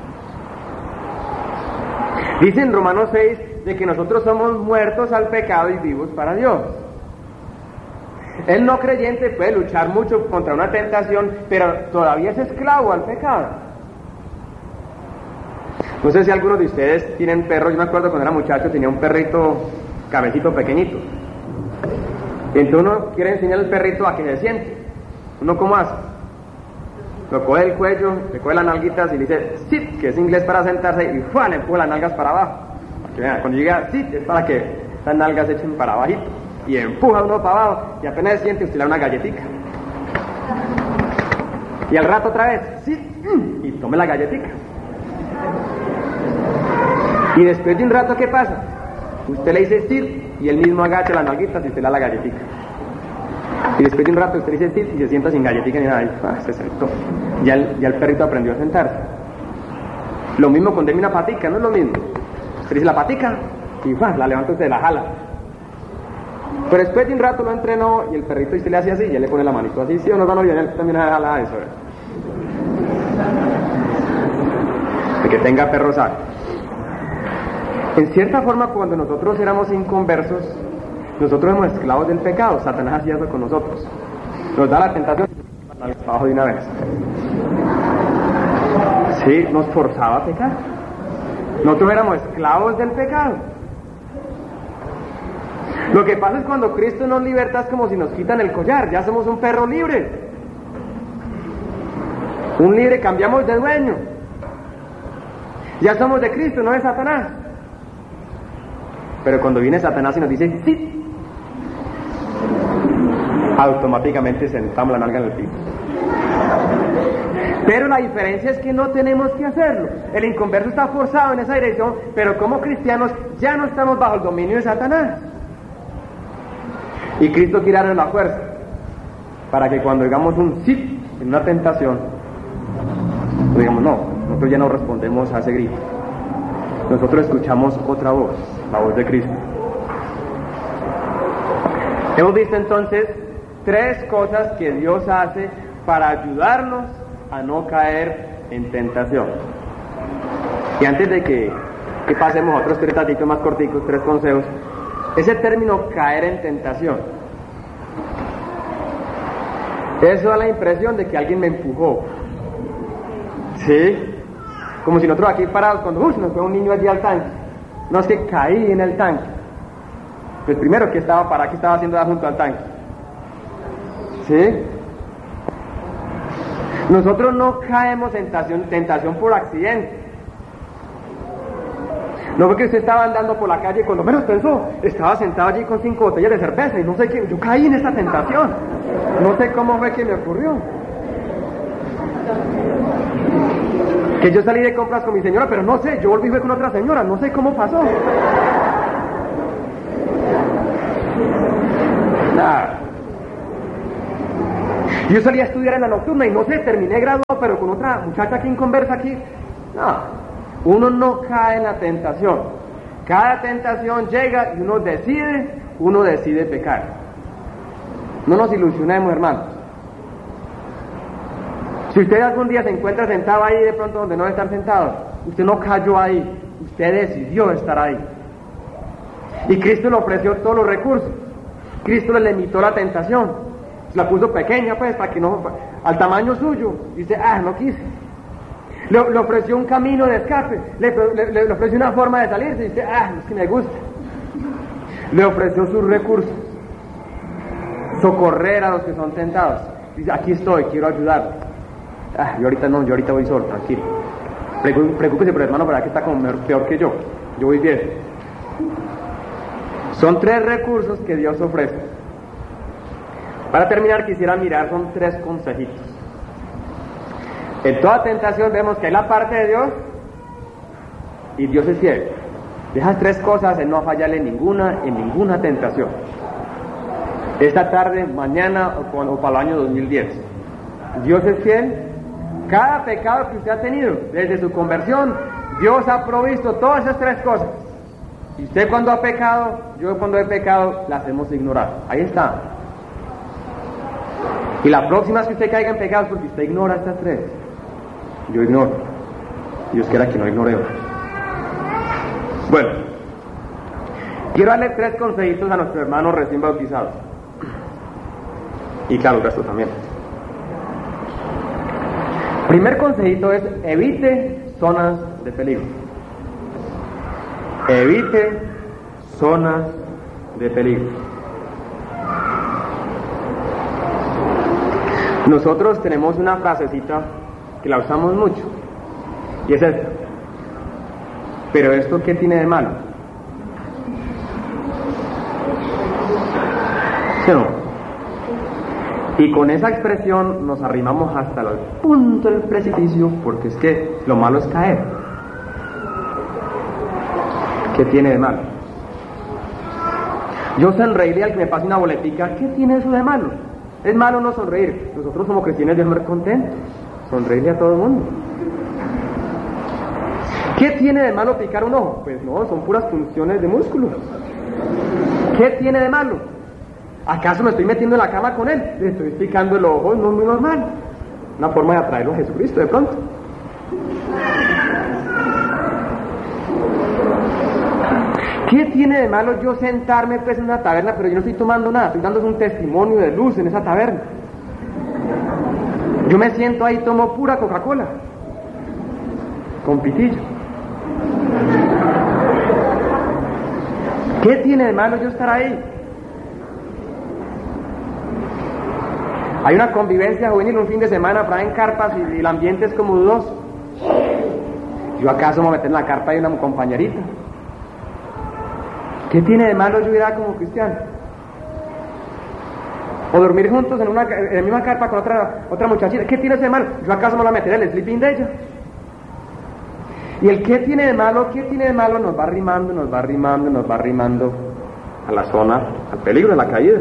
Dice en Romanos 6 de que nosotros somos muertos al pecado y vivos para Dios. El no creyente puede luchar mucho contra una tentación, pero todavía es esclavo al pecado. No sé si algunos de ustedes tienen perros. Yo me acuerdo cuando era muchacho tenía un perrito cabecito pequeñito. Entonces uno quiere enseñar al perrito a que se siente. ¿Uno cómo hace? Lo coge el cuello, le coge las nalguitas y le dice sit, que es inglés para sentarse, y ¡fua! Le empuja las nalgas para abajo. Porque vean, cuando llega sit es para que las nalgas se echen para abajito. Y empuja uno para abajo y apenas se siente usted le da una galletica. Y al rato otra vez sit, y tome la galletica. Y después de un rato, ¿qué pasa? Usted le dice sit y él mismo agacha las nalguitas y usted le da la galletica. Y después de un rato usted dice sit y se sienta sin galletica ni nada. Y se sentó. Ya el perrito aprendió a sentarse. Lo mismo cuando deme una patica, no es lo mismo. Usted dice la patica y la levanta usted, la jala. Pero después de un rato lo entrenó y el perrito y se le hace así y él le pone la manito así. Sí o no, y él también jala eso. De que tenga perro sano. En cierta forma, cuando nosotros éramos inconversos, nosotros éramos esclavos del pecado. Satanás hacía eso con nosotros. Nos da la tentación al trabajo de una vez. Sí, nos forzaba a pecar. Nosotros éramos esclavos del pecado. Lo que pasa es cuando Cristo nos liberta es como si nos quitan el collar. Ya somos un perro libre. Un libre, cambiamos de dueño. Ya somos de Cristo, no de Satanás. Pero cuando viene Satanás y nos dice sí, automáticamente sentamos la nalga en el piso. Pero la diferencia es que no tenemos que hacerlo. El inconverso está forzado en esa dirección, pero como cristianos ya no estamos bajo el dominio de Satanás. Y Cristo quiere darnos la fuerza para que cuando digamos un sí en una tentación, digamos no, nosotros ya no respondemos a ese grito. Nosotros escuchamos otra voz, la voz de Cristo. Hemos visto entonces 3 cosas que Dios hace para ayudarnos a no caer en tentación. Y antes de que pasemos a otros 3 ratitos más corticos, 3 consejos, ese término caer en tentación, eso da la impresión de que alguien me empujó. ¿Sí? Como si nosotros aquí parados, cuando nos fue un niño allí al tanque, no es que caí en el tanque. Pues primero, ¿qué estaba haciendo junto al tanque? ¿Sí? Nosotros no caemos en tentación por accidente. No fue que usted estaba andando por la calle y cuando menos pensó, estaba sentado allí con 5 botellas de cerveza y no sé qué, yo caí en esta tentación. No sé cómo fue que me ocurrió. Que yo salí de compras con mi señora, pero no sé, yo volví con otra señora, no sé cómo pasó. Nada. Yo salí a estudiar en la nocturna y no sé, terminé graduado, pero con otra muchacha aquí en conversa aquí. No, uno no cae en la tentación. Cada tentación llega y uno decide pecar. No nos ilusionemos, hermanos. Si usted algún día se encuentra sentado ahí de pronto donde no debe estar sentado, usted no cayó ahí, usted decidió estar ahí. Y Cristo le ofreció todos los recursos. Cristo le limitó la tentación. La puso pequeña, pues, para que no, al tamaño suyo. Dice, no quise. Le ofreció un camino de escape. Le ofreció una forma de salirse. Dice, es que me gusta. Le ofreció sus recursos. Socorrer a los que son tentados. Dice, aquí estoy, quiero ayudarles. Yo ahorita voy solo, tranquilo. Preocúpese por el hermano, para que está como peor que yo. Yo voy bien. Son 3 recursos que Dios ofrece. Para terminar, quisiera mirar, son 3 consejitos. En toda tentación vemos que hay la parte de Dios y Dios es fiel. De esas 3 cosas, Él no fallarle en ninguna tentación. Esta tarde, mañana o para el año 2010. Dios es fiel. Cada pecado que usted ha tenido, desde su conversión, Dios ha provisto todas esas 3 cosas. Y usted cuando ha pecado, yo cuando he pecado, las hemos ignorado. Ahí está. Y la próxima vez que usted caiga en pecados, porque usted ignora estas 3. Yo ignoro. Dios quiera que no ignoremos. Bueno, quiero darle 3 consejitos a nuestros hermanos recién bautizados. Y claro, el resto también. Primer consejito es: evite zonas de peligro. Evite zonas de peligro. Nosotros tenemos una frasecita que la usamos mucho, y es esta: ¿pero esto qué tiene de malo? ¿Sí o no? Y con esa expresión nos arrimamos hasta el punto del precipicio, porque es que lo malo es caer. ¿Qué tiene de malo? Yo sonreiría al que me pase una boletica. ¿Qué tiene eso de malo? Es malo no sonreír. Nosotros como cristianos debemos ser contentos. Sonreírle a todo el mundo. ¿Qué tiene de malo picar un ojo? Pues no, son puras funciones de músculo. ¿Qué tiene de malo? ¿Acaso me estoy metiendo en la cama con él? Le estoy picando el ojo, no es muy normal. Una forma de atraerlo a Jesucristo de pronto. ¿Qué tiene de malo yo sentarme pues en una taberna, pero yo no estoy tomando nada? Estoy dando un testimonio de luz en esa taberna. Yo me siento ahí, tomo pura Coca-Cola con pitillo. ¿Qué tiene de malo yo estar ahí? Hay una convivencia juvenil un fin de semana, traen carpas y el ambiente es como dudoso. ¿Yo acaso me voy a meter en la carpa de una compañerita? ¿Qué tiene de malo yo ir a como cristiano? O dormir juntos en la misma carpa con otra muchachita. ¿Qué tiene de malo? ¿Yo acaso me voy a meter en el sleeping de ella? Y el ¿qué tiene de malo? Nos va arrimando a la zona, al peligro de la caída.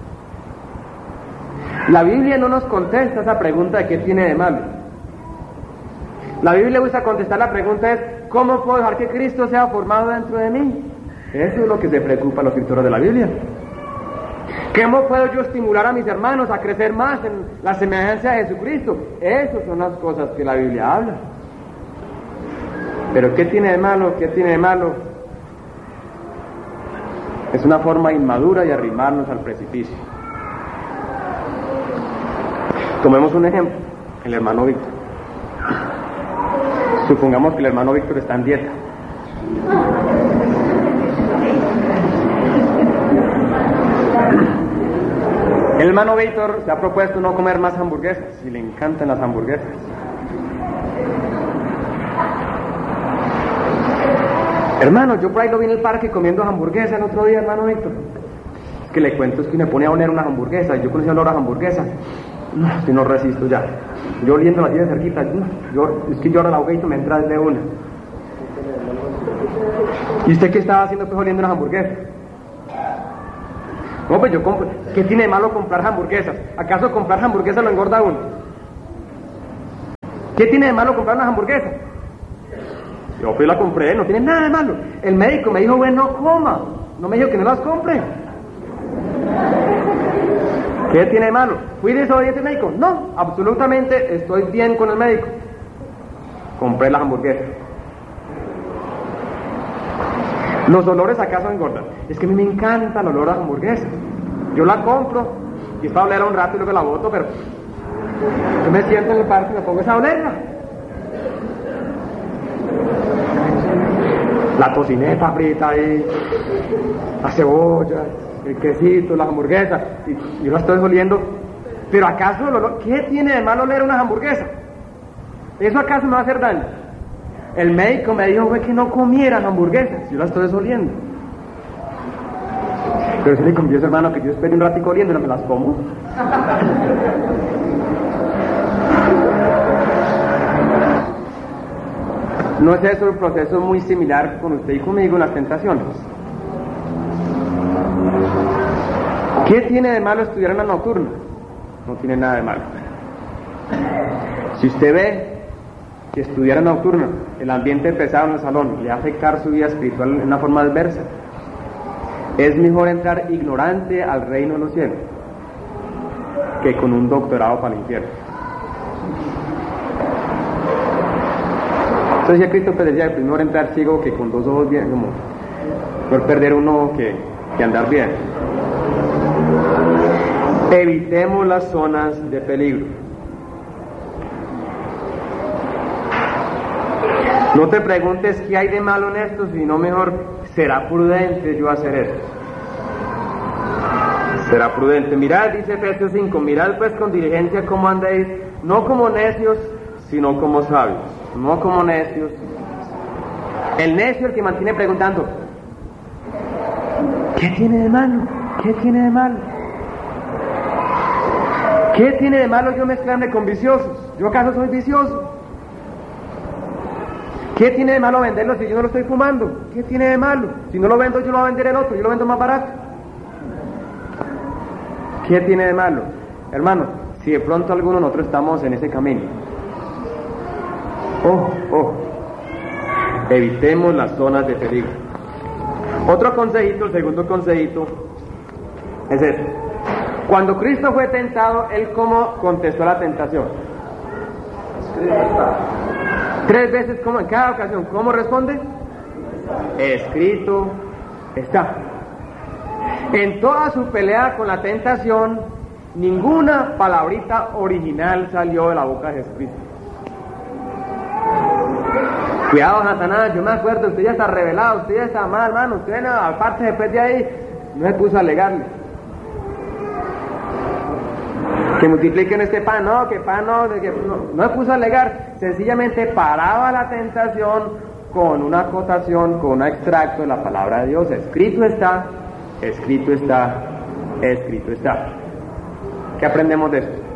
La Biblia no nos contesta esa pregunta de qué tiene de malo. La Biblia usa contestar la pregunta es: ¿cómo puedo dejar que Cristo sea formado dentro de mí? Eso es lo que se preocupa a los escritores de la Biblia. ¿Cómo puedo yo estimular a mis hermanos a crecer más en la semejanza de Jesucristo? Esas son las cosas que la Biblia habla. Pero ¿qué tiene de malo? Es una forma inmadura de arrimarnos al precipicio. Tomemos un ejemplo, el hermano Víctor. Supongamos que el hermano Víctor está en dieta. El hermano Víctor se ha propuesto no comer más hamburguesas, y le encantan las hamburguesas. Hermano, yo por ahí lo vi en el parque comiendo hamburguesas el otro día, hermano Víctor. Es que le cuento, es que me pone a oler unas hamburguesas, yo conocí a olor a hamburguesas. No resisto ya. Yo oliendo la tía de cerquita, es que yo ahora la boca y me entra de una. ¿Y usted qué estaba haciendo pues oliendo unas hamburguesas? No, pues yo compro. ¿Qué tiene de malo comprar hamburguesas? ¿Acaso comprar hamburguesas lo engorda a uno? ¿Qué tiene de malo comprar unas hamburguesas? Yo pues la compré, no tiene nada de malo. El médico me dijo, bueno, no coma. No me dijo que no las compre. ¿Qué tiene de malo? ¿Fui desobediente al médico? No, absolutamente estoy bien con el médico. Compré las hamburguesas. ¿Los olores acaso engordan? Es que a mí me encanta el olor a las hamburguesas. Yo la compro y es para olerla un rato y luego la boto, pero yo me siento en el parque y me pongo a olerla. La tocineta frita ahí, la cebolla, el quesito, las hamburguesas, y yo la estoy oliendo. Pero ¿acaso el olor? ¿Qué tiene de malo oler unas hamburguesas? ¿Eso acaso me va a hacer daño? El médico me dijo que no comieran hamburguesas, yo las estoy oliendo. Pero si le confieso, hermano, que yo espero un ratico oliendo y no me las como. ¿No es eso un proceso muy similar con usted y conmigo en las tentaciones? ¿Qué tiene de malo estudiar en la nocturna? No tiene nada de malo. Si usted ve que estudiar en la nocturna, el ambiente pesado en el salón, le va a afectar su vida espiritual en una forma adversa, es mejor entrar ignorante al reino de los cielos que con un doctorado para el infierno. Entonces ya Cristo decía que mejor entrar ciego que con dos ojos bien, como mejor perder uno que andar bien. Evitemos las zonas de peligro. No te preguntes qué hay de malo en esto, sino mejor, ¿será prudente yo hacer esto? Será prudente. Mirad, dice Efesios 5, mirad pues con diligencia cómo andéis, no como necios, sino como sabios. No como necios. El necio, el que mantiene preguntando, ¿qué tiene de malo? ¿Qué tiene de malo? ¿Qué tiene de malo yo mezclarme con viciosos? ¿Yo acaso soy vicioso? ¿Qué tiene de malo venderlo si yo no lo estoy fumando? ¿Qué tiene de malo? Si no lo vendo, yo lo voy a vender el otro, yo lo vendo más barato. ¿Qué tiene de malo? Hermano, si de pronto alguno de nosotros estamos en ese camino, evitemos las zonas de peligro. Otro consejito, el segundo consejito, es este. Cuando Cristo fue tentado, ¿Él cómo contestó la tentación? Tres veces, como en cada ocasión, ¿cómo responde? Escrito está. En toda su pelea con la tentación, ninguna palabrita original salió de la boca de Jesucristo. Cuidado, Satanás, yo me acuerdo, usted ya está revelado, usted ya está mal, hermano, usted no, aparte después de ahí, no se puso a alegarle. Que multipliquen este pan, no, que pan no, no se puso a alegar, sencillamente paraba la tentación con una acotación, con un extracto de la palabra de Dios. Escrito está, escrito está, escrito está. ¿Qué aprendemos de esto?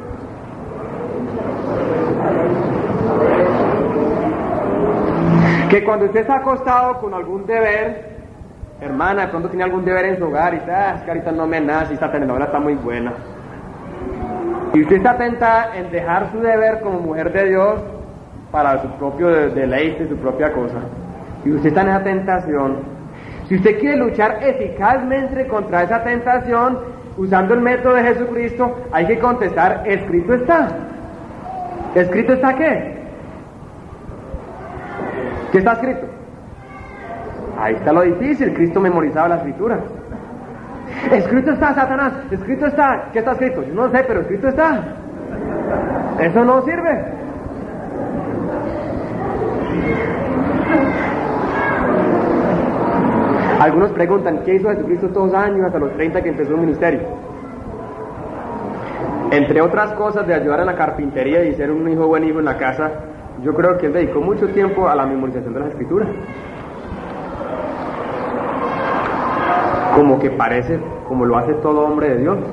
Que cuando usted está acostado con algún deber, hermana, de pronto tiene algún deber en su hogar y dice, es que ahorita no me nace, esta telenovela está muy buena. Y usted está tentada en dejar su deber como mujer de Dios para su propio deleite, su propia cosa. Y usted está en esa tentación. Si usted quiere luchar eficazmente contra esa tentación, usando el método de Jesucristo, hay que contestar, escrito está. ¿Escrito está qué? ¿Qué está escrito? Ahí está lo difícil. Cristo memorizaba la escritura. Escrito está, Satanás, escrito está. ¿Qué está escrito? Yo no sé, pero escrito está. Eso no sirve. Algunos preguntan, ¿qué hizo Jesucristo estos años hasta los 30 que empezó el ministerio? Entre otras cosas de ayudar en la carpintería y ser un buen hijo en la casa, yo creo que él dedicó mucho tiempo a la memorización de las escrituras. Como que parece, como lo hace todo hombre de Dios.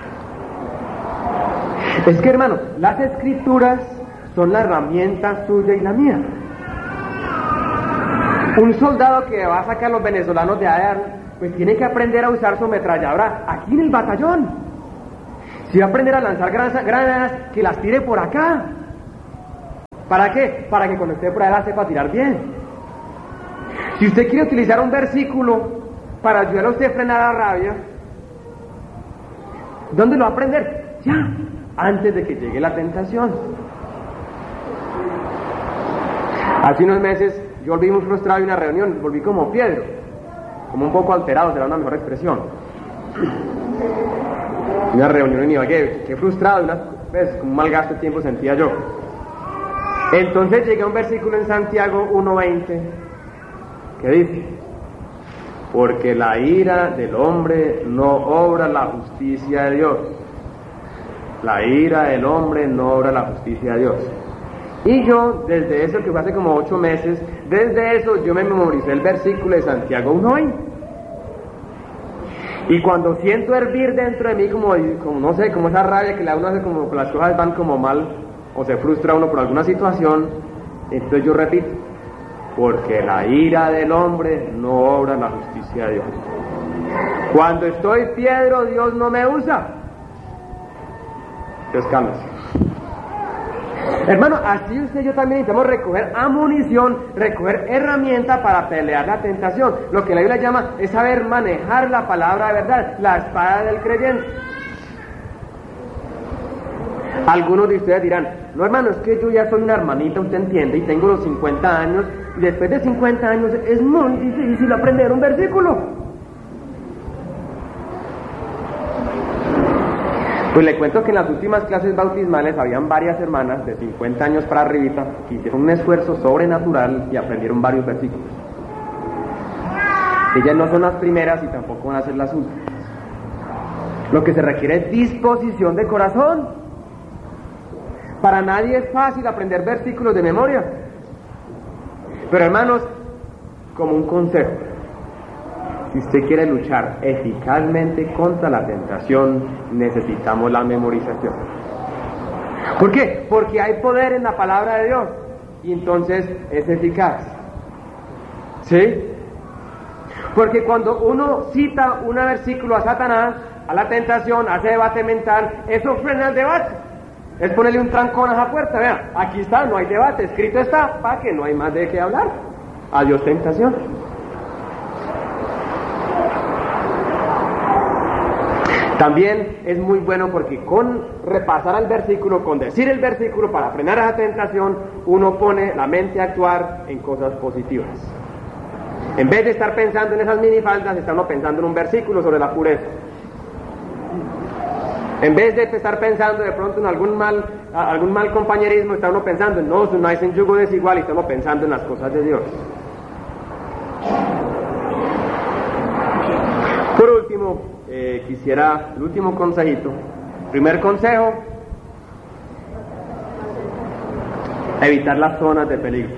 Es que, hermano, las escrituras son la herramienta suya y la mía. Un soldado que va a sacar a los venezolanos de allá pues tiene que aprender a usar su ametralladora aquí en el batallón. Si va a aprender a lanzar granadas, que las tire por acá. ¿Para qué? Para que cuando esté por ahí la sepa tirar bien. Si usted quiere utilizar un versículo para ayudar a usted a frenar la rabia, ¿dónde lo va a aprender? Ya, antes de que llegue la tentación. Hace unos meses yo volví muy frustrado de una reunión, volví como Pedro, como un poco alterado, será una mejor expresión. Una reunión en Ibagué, qué frustrado, como un mal gasto de tiempo sentía yo. Entonces llegué a un versículo en Santiago 1:20 que dice: porque la ira del hombre no obra la justicia de Dios. La ira del hombre no obra la justicia de Dios. Y yo, desde eso, que fue hace como 8 meses, desde eso yo me memoricé el versículo de Santiago 1:20. Y cuando siento hervir dentro de mí, como no sé, como esa rabia que le da uno, hace como las cosas van como mal, o se frustra uno por alguna situación, entonces yo repito: porque la ira del hombre no obra la justicia de Dios. Cuando estoy Pedro, Dios no me usa. Entonces cálmese. Hermano, así usted y yo también necesitamos recoger amunición, recoger herramienta para pelear la tentación. Lo que la Biblia llama es saber manejar la palabra de verdad, la espada del creyente. Algunos de ustedes dirán: no, hermano, es que yo ya soy una hermanita, usted entiende, y tengo los 50 años, y después de 50 años es muy difícil aprender un versículo. Pues le cuento que en las últimas clases bautismales habían varias hermanas de 50 años para arribita que hicieron un esfuerzo sobrenatural y aprendieron varios versículos. Ellas no son las primeras y tampoco van a ser las últimas. Lo que se requiere es disposición de corazón. Para nadie es fácil aprender versículos de memoria. Pero hermanos, como un consejo, si usted quiere luchar eficazmente contra la tentación, necesitamos la memorización. ¿Por qué? Porque hay poder en la palabra de Dios y entonces es eficaz. ¿Sí? Porque cuando uno cita un versículo a Satanás, a la tentación, hace debate mental, eso frena el debate. Es ponerle un trancón a esa puerta. Vean, aquí está, no hay debate, escrito está, para que no hay más de qué hablar. Adiós tentación. También es muy bueno porque con repasar el versículo, con decir el versículo para frenar esa tentación, uno pone la mente a actuar en cosas positivas. En vez de estar pensando en esas minifaldas, está uno pensando en un versículo sobre la pureza. En vez de estar pensando de pronto en algún mal compañerismo, está uno pensando en no es en yugo desigual, y estamos pensando en las cosas de Dios. Por último, quisiera el último consejito. Primer consejo: evitar las zonas de peligro.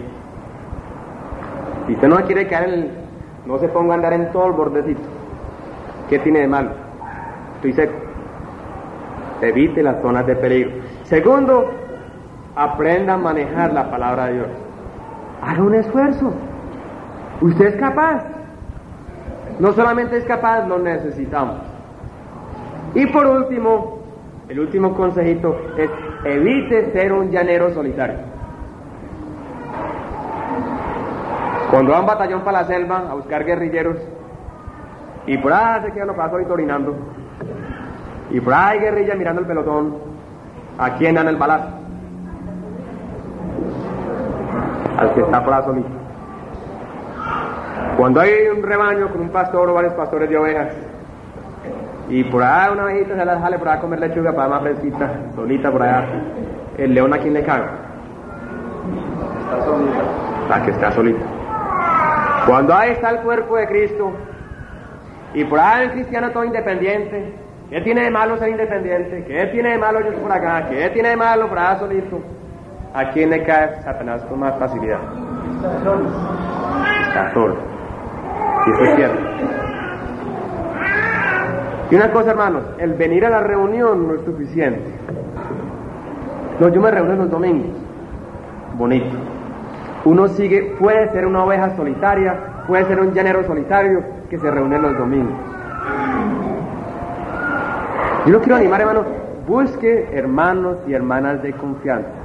Si usted no quiere caer no se ponga a andar en todo el bordecito. ¿Qué tiene de malo? Estoy seco. Evite las zonas de peligro. Segundo, aprenda a manejar la palabra de Dios. Haga un esfuerzo. Usted es capaz. No solamente es capaz, lo necesitamos. Y por último, el último consejito es: evite ser un llanero solitario. Cuando va a un batallón para la selva a buscar guerrilleros, y por ahí se queda uno para solito orinando, y por ahí guerrilla mirando el pelotón, ¿a quién dan el balazo? Al que está por ahí solito. Cuando hay un rebaño con un pastor o varios pastores de ovejas, y por ahí una ovejita se la sale por ahí a comer lechuga para más fresquita, solita por allá, el león, ¿a quién le caga? Está solita. La que está solita. Cuando ahí está el cuerpo de Cristo, y por ahí el cristiano todo independiente, ¿qué tiene de malo ser independiente? ¿Qué tiene de malo yo por acá? ¿Qué tiene de malo por allá solito? ¿A quién le cae Satanás con más facilidad? Está solo. Y eso es cierto. Y una cosa, hermanos, el venir a la reunión no es suficiente. No, yo me reúno los domingos. Bonito. Uno puede ser una oveja solitaria, puede ser un llanero solitario, que se reúne los domingos. Yo lo quiero animar, hermano, busque hermanos y hermanas de confianza.